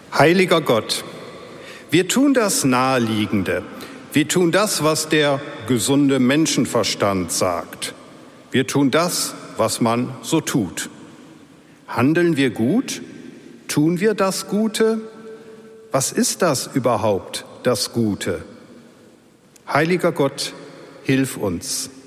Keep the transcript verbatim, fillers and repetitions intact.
Heiliger Gott, wir tun das Naheliegende. Wir tun das, was der gesunde Menschenverstand sagt. Wir tun das, was man so tut. Handeln wir gut? Tun wir das Gute? Was ist das überhaupt, das Gute? Heiliger Gott, hilf uns.